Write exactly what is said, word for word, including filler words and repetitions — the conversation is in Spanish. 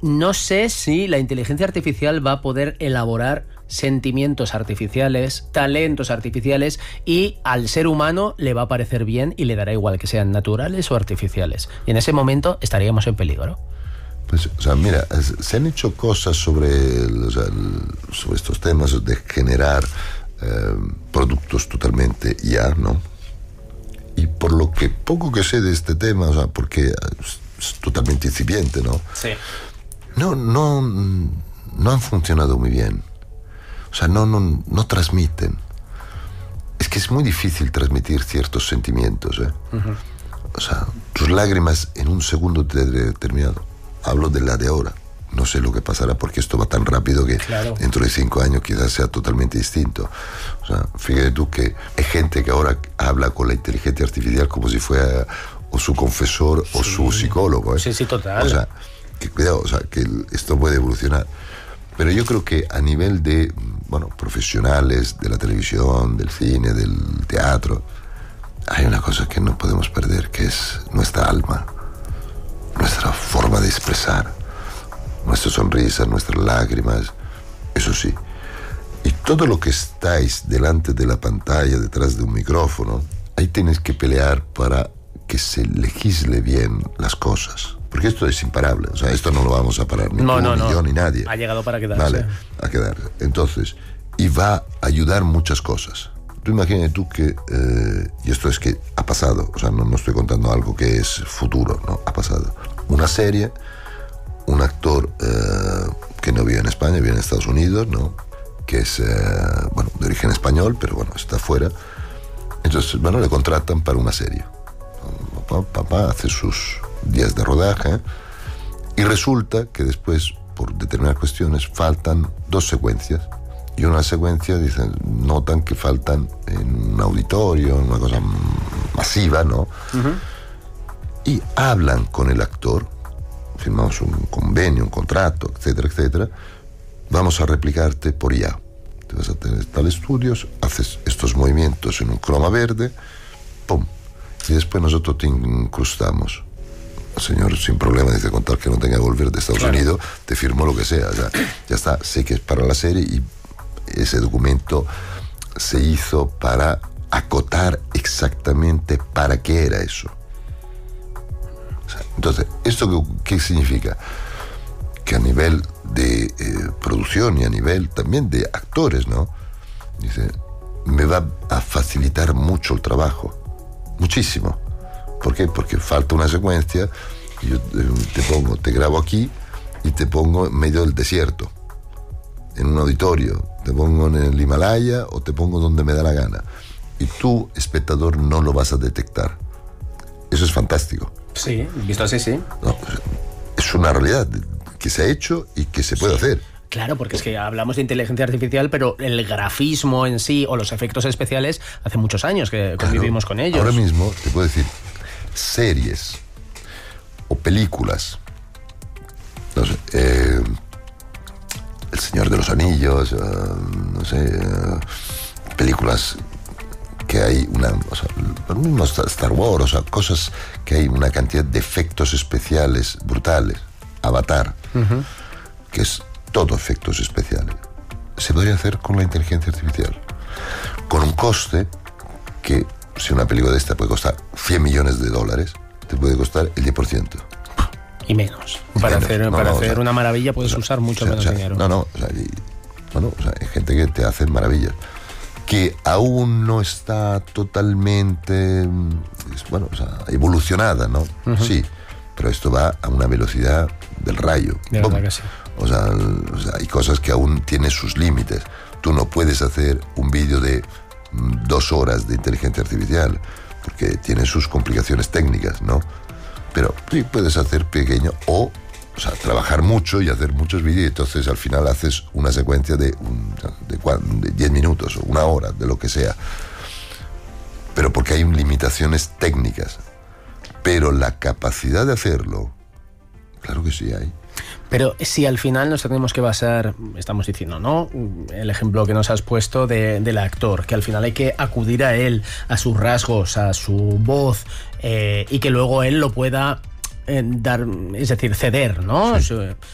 no sé si la inteligencia artificial va a poder elaborar sentimientos artificiales, talentos artificiales, y al ser humano le va a parecer bien y le dará igual que sean naturales o artificiales. Y en ese momento estaríamos en peligro. Pues, o sea, mira, se han hecho cosas sobre, o sea, sobre estos temas de generar eh, productos totalmente I A, ¿no? Y por lo que poco que sé de este tema, o sea, porque es totalmente incipiente, ¿no? Sí. No, no, no han funcionado muy bien. O sea, no, no, no transmiten. Es que es muy difícil transmitir ciertos sentimientos, ¿eh? Uh-huh. O sea, tus lágrimas en un segundo determinado. Hablo de la de ahora. No sé lo que pasará porque esto va tan rápido que claro. Dentro de cinco años quizás sea totalmente distinto. O sea, fíjate tú que hay gente que ahora habla con la inteligencia artificial como si fuera o su confesor sí. o su psicólogo, ¿eh? Sí, sí, total. O sea, que cuidado, o sea, que esto puede evolucionar. Pero yo creo que a nivel de, bueno, profesionales de la televisión, del cine, del teatro, hay una cosa que no podemos perder, que es nuestra alma, nuestra forma de expresar, nuestra sonrisa, nuestras lágrimas, eso sí. Y todo lo que estáis delante de la pantalla, detrás de un micrófono, ahí tienes que pelear para que se legisle bien las cosas. Porque esto es imparable, o sea, esto no lo vamos a parar, ni no, tú, no, ni no. yo, ni nadie. Ha llegado para quedarse. Vale, a quedarse. Entonces, y va a ayudar muchas cosas. Tú imagínate tú que, eh, y esto es que ha pasado, o sea, no, no estoy contando algo que es futuro, no, ha pasado. Una serie, un actor eh, que no vive en España, vive en Estados Unidos, ¿no? Que es, eh, bueno, de origen español, pero bueno, está fuera. Entonces, bueno, le contratan para una serie. Papá, papá hace sus días de rodaje y resulta que después, por determinadas cuestiones, faltan dos secuencias. Y una secuencia, dicen, notan que faltan en un auditorio, en una cosa masiva, ¿no? Uh-huh. Y hablan con el actor, firmamos un convenio, un contrato, etcétera, etcétera. Vamos a replicarte por I A. Te vas a tener tales estudios, haces estos movimientos en un croma verde, ¡pum! Y después nosotros te incrustamos. El señor sin problema dice, con tal que no tenga que volver de Estados claro. Unidos, te firmo lo que sea. O sea, ya está, sé que es para la serie y ese documento se hizo para acotar exactamente para qué era eso. O sea, entonces, ¿esto qué, qué significa? Que a nivel de eh, producción y a nivel también de actores, ¿no? Dice, me va a facilitar mucho el trabajo, muchísimo. ¿Por qué? Porque falta una secuencia y yo te pongo, te grabo aquí y te pongo en medio del desierto, en un auditorio, te pongo en el Himalaya o te pongo donde me da la gana. Y tú, espectador, no lo vas a detectar. Eso es fantástico. Sí, visto así, sí. No, es una realidad que se ha hecho y que se puede sí. hacer. Claro, porque es que hablamos de inteligencia artificial, pero el grafismo en sí o los efectos especiales hace muchos años que convivimos claro, con ellos. Ahora mismo te puedo decir series o películas, no sé, eh, El Señor de los Anillos, uh, no sé, uh, películas que hay una, o sea, lo mismo Star Wars, o sea, cosas que hay una cantidad de efectos especiales brutales. Avatar, uh-huh. que es todo efectos especiales, se podría hacer con la inteligencia artificial, con un coste que, si una película de esta puede costar cien millones de dólares, te puede costar el diez por ciento. Y menos. Y para menos. hacer, no, para no, hacer o sea, una maravilla puedes o sea, usar mucho o sea, menos o sea, dinero. No, no, o sea, y, bueno, o sea, hay gente que te hace maravillas. Que aún no está totalmente, bueno, o sea, evolucionada, ¿no? Uh-huh. Sí. Pero esto va a una velocidad del rayo. De verdad que sí. O sea, o sea, hay cosas que aún tienen sus límites. Tú no puedes hacer un vídeo de dos horas de inteligencia artificial, porque tiene sus complicaciones técnicas, ¿no? Pero sí puedes hacer pequeño, o, o sea, trabajar mucho y hacer muchos vídeos, y entonces al final haces una secuencia de, un, de, de diez minutos, o una hora, de lo que sea. Pero porque hay limitaciones técnicas. Pero la capacidad de hacerlo, claro que sí hay. Pero si al final nos tenemos que basar, estamos diciendo, ¿no? El ejemplo que nos has puesto de, del actor, que al final hay que acudir a él, a sus rasgos, a su voz, eh, y que luego él lo pueda eh, dar, es decir, ceder, ¿no? Sí.